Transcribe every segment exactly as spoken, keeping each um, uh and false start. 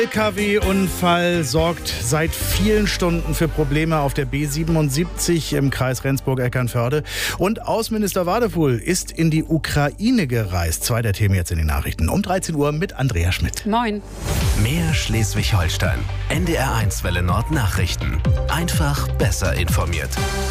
L K W-Unfall sorgt seit vielen Stunden für Probleme auf der B siebenundsiebzig im Kreis Rendsburg-Eckernförde. Und Außenminister Wadefuhl ist in die Ukraine gereist. Zwei der Themen jetzt in den Nachrichten. Um dreizehn Uhr mit Andrea Schmidt. Moin. Mehr Schleswig-Holstein. N D R eins Welle Nord Nachrichten. Einfach besser informiert.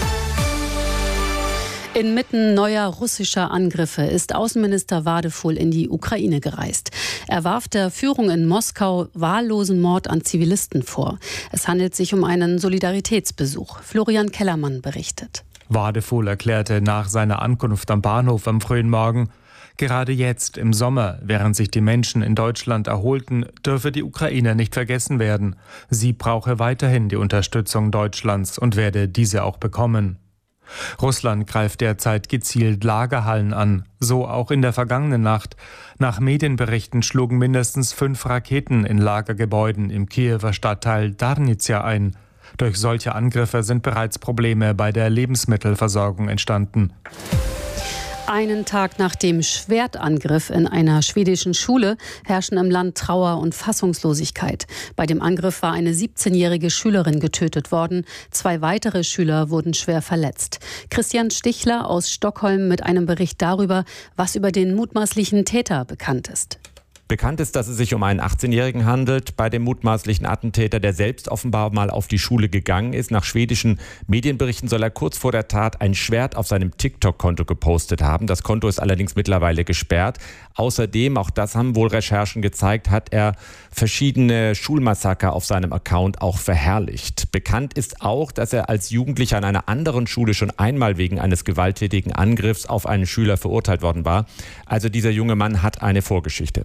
Inmitten neuer russischer Angriffe ist Außenminister Wadefuhl in die Ukraine gereist. Er warf der Führung in Moskau wahllosen Mord an Zivilisten vor. Es handelt sich um einen Solidaritätsbesuch. Florian Kellermann berichtet. Wadefuhl erklärte nach seiner Ankunft am Bahnhof am frühen Morgen: Gerade jetzt im Sommer, während sich die Menschen in Deutschland erholten, dürfe die Ukraine nicht vergessen werden. Sie brauche weiterhin die Unterstützung Deutschlands und werde diese auch bekommen. Russland greift derzeit gezielt Lagerhallen an, so auch in der vergangenen Nacht. Nach Medienberichten schlugen mindestens fünf Raketen in Lagergebäuden im Kiewer Stadtteil Darnizia ein. Durch solche Angriffe sind bereits Probleme bei der Lebensmittelversorgung entstanden. Einen Tag nach dem Schwertangriff in einer schwedischen Schule herrschen im Land Trauer und Fassungslosigkeit. Bei dem Angriff war eine siebzehnjährige Schülerin getötet worden. Zwei weitere Schüler wurden schwer verletzt. Christian Stichler aus Stockholm mit einem Bericht darüber, was über den mutmaßlichen Täter bekannt ist. Bekannt ist, dass es sich um einen achtzehnjährigen handelt. Bei dem mutmaßlichen Attentäter, der selbst offenbar mal auf die Schule gegangen ist. Nach schwedischen Medienberichten soll er kurz vor der Tat ein Schwert auf seinem TikTok-Konto gepostet haben. Das Konto ist allerdings mittlerweile gesperrt. Außerdem, auch das haben wohl Recherchen gezeigt, hat er verschiedene Schulmassaker auf seinem Account auch verherrlicht. Bekannt ist auch, dass er als Jugendlicher an einer anderen Schule schon einmal wegen eines gewalttätigen Angriffs auf einen Schüler verurteilt worden war. Also dieser junge Mann hat eine Vorgeschichte.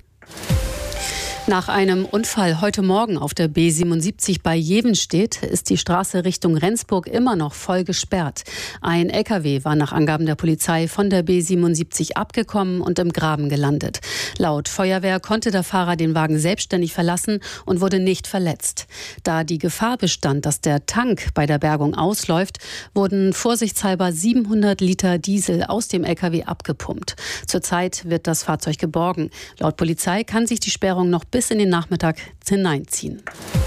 Nach einem Unfall heute Morgen auf der B siebenundsiebzig bei Jevenstedt ist die Straße Richtung Rendsburg immer noch voll gesperrt. Ein L K W war nach Angaben der Polizei von der B siebenundsiebzig abgekommen und im Graben gelandet. Laut Feuerwehr konnte der Fahrer den Wagen selbstständig verlassen und wurde nicht verletzt. Da die Gefahr bestand, dass der Tank bei der Bergung ausläuft, wurden vorsichtshalber siebenhundert Liter Diesel aus dem L K W abgepumpt. Zurzeit wird das Fahrzeug geborgen. Laut Polizei kann sich die Sperrung noch bis in den Nachmittag hineinziehen.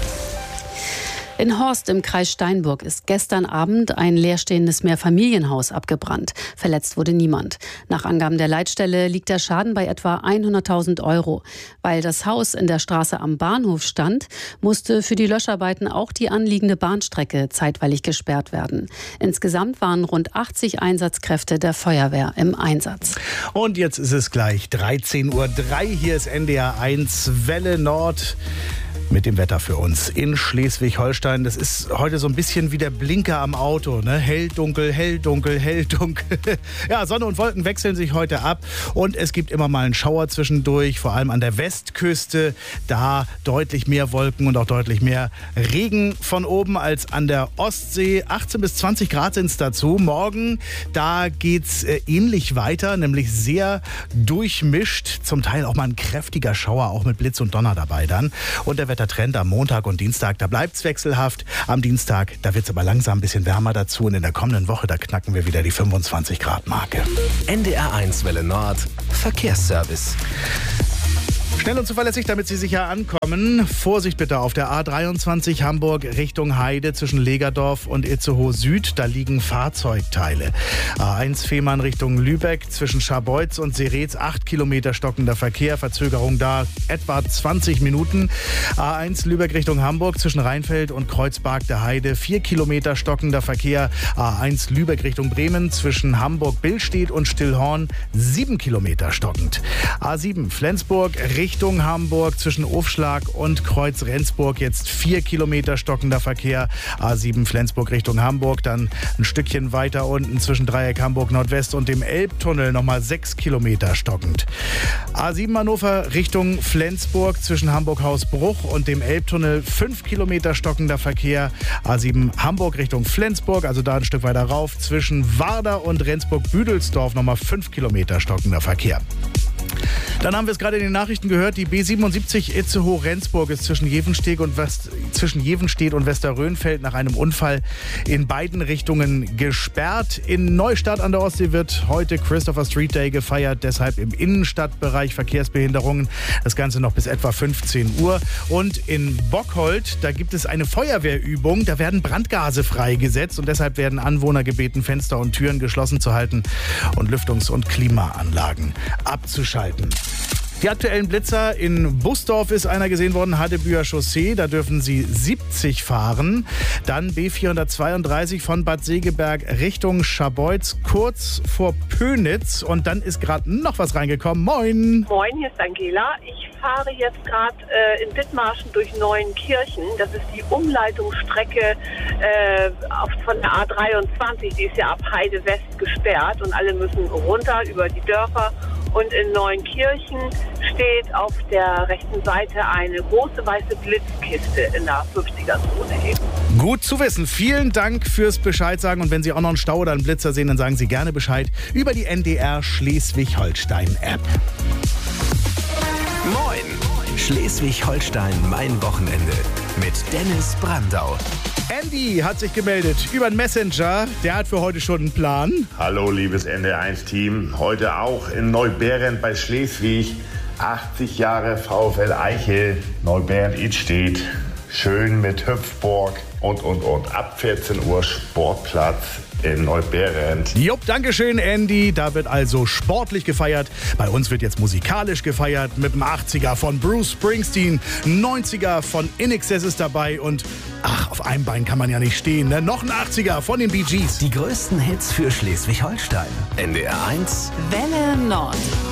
In Horst im Kreis Steinburg ist gestern Abend ein leerstehendes Mehrfamilienhaus abgebrannt. Verletzt wurde niemand. Nach Angaben der Leitstelle liegt der Schaden bei etwa hunderttausend Euro. Weil das Haus in der Straße am Bahnhof stand, musste für die Löscharbeiten auch die anliegende Bahnstrecke zeitweilig gesperrt werden. Insgesamt waren rund achtzig Einsatzkräfte der Feuerwehr im Einsatz. Und jetzt ist es gleich dreizehn Uhr drei. Hier ist N D R eins Welle Nord. Mit dem Wetter für uns in Schleswig-Holstein. Das ist heute so ein bisschen wie der Blinker am Auto. Ne? Hell, dunkel, hell, dunkel, hell, dunkel. Ja, Sonne und Wolken wechseln sich heute ab. Und es gibt immer mal einen Schauer zwischendurch, vor allem an der Westküste. Da deutlich mehr Wolken und auch deutlich mehr Regen von oben als an der Ostsee. achtzehn bis zwanzig Grad sind es dazu. Morgen, da geht's äh, ähnlich weiter, nämlich sehr durchmischt. Zum Teil auch mal ein kräftiger Schauer, auch mit Blitz und Donner dabei dann. Und der Trend am Montag und Dienstag, da bleibt es wechselhaft. Am Dienstag, da wird es aber langsam ein bisschen wärmer dazu. Und in der kommenden Woche, da knacken wir wieder die fünfundzwanzig Grad Marke. N D R eins Welle Nord Verkehrsservice. Schnell und zuverlässig, damit Sie sicher ankommen. Vorsicht bitte auf der A dreiundzwanzig Hamburg Richtung Heide zwischen Legerdorf und Itzehoe Süd. Da liegen Fahrzeugteile. A eins Fehmarn Richtung Lübeck zwischen Scharbeutz und Seretz. acht Kilometer stockender Verkehr. Verzögerung da etwa zwanzig Minuten. A eins Lübeck Richtung Hamburg zwischen Rheinfeld und Kreuzberg der Heide. vier Kilometer stockender Verkehr. A eins Lübeck Richtung Bremen zwischen Hamburg-Billstedt und Stillhorn. sieben Kilometer stockend. A sieben Flensburg Richtung Richtung Hamburg zwischen Ofschlag und Kreuz Rendsburg jetzt vier Kilometer stockender Verkehr. A sieben Flensburg Richtung Hamburg, dann ein Stückchen weiter unten zwischen Dreieck Hamburg Nordwest und dem Elbtunnel nochmal sechs Kilometer stockend. A sieben Hannover Richtung Flensburg zwischen Hamburg-Hausbruch und dem Elbtunnel fünf Kilometer stockender Verkehr. A sieben Hamburg Richtung Flensburg, also da ein Stück weiter rauf, zwischen Warder und Rendsburg-Büdelsdorf nochmal fünf Kilometer stockender Verkehr. Dann haben wir es gerade in den Nachrichten gehört, die B siebenundsiebzig Itzehoe-Rendsburg ist zwischen Jevenstedt und, West, zwischen Jevenstedt und Westerrönfeld nach einem Unfall in beiden Richtungen gesperrt. In Neustadt an der Ostsee wird heute Christopher Street Day gefeiert, deshalb im Innenstadtbereich Verkehrsbehinderungen. Das Ganze noch bis etwa fünfzehn Uhr. Und in Bockhold, da gibt es eine Feuerwehrübung, da werden Brandgase freigesetzt und deshalb werden Anwohner gebeten, Fenster und Türen geschlossen zu halten und Lüftungs- und Klimaanlagen abzuschalten. Die aktuellen Blitzer in Busdorf ist einer gesehen worden, Hadebüher Chaussee, da dürfen Sie siebzig fahren. Dann B vierhundertzweiunddreißig von Bad Segeberg Richtung Scharbeutz, kurz vor Pönitz. Und dann ist gerade noch was reingekommen. Moin! Moin, hier ist Angela. Ich fahre jetzt gerade äh, in Dithmarschen durch Neuenkirchen. Das ist die Umleitungsstrecke äh, auf, von der A dreiundzwanzig. Die ist ja ab Heide West gesperrt und alle müssen runter über die Dörfer. Und in Neuenkirchen steht auf der rechten Seite eine große weiße Blitzkiste in der fünfziger-Zone. Gut zu wissen. Vielen Dank fürs Bescheid sagen. Und wenn Sie auch noch einen Stau oder einen Blitzer sehen, dann sagen Sie gerne Bescheid über die N D R Schleswig-Holstein-App. Moin! Schleswig-Holstein, mein Wochenende mit Dennis Brandau. Andy hat sich gemeldet über den Messenger. Der hat für heute schon einen Plan. Hallo, liebes N D R eins Team. Heute auch in Neuberend bei Schleswig. achtzig Jahre VfL Eichel. Neuberend-Idstedt. Schön mit Hüpfburg und, und, und. Ab vierzehn Uhr Sportplatz in Neuberend. Jupp, dankeschön, Andy. Da wird also sportlich gefeiert. Bei uns wird jetzt musikalisch gefeiert mit dem achtziger von Bruce Springsteen. neunziger von In Excess ist dabei und ach, auf einem Bein kann man ja nicht stehen, ne? Noch ein achtziger von den Bee Gees. Die größten Hits für Schleswig-Holstein. N D R eins Welle Nord.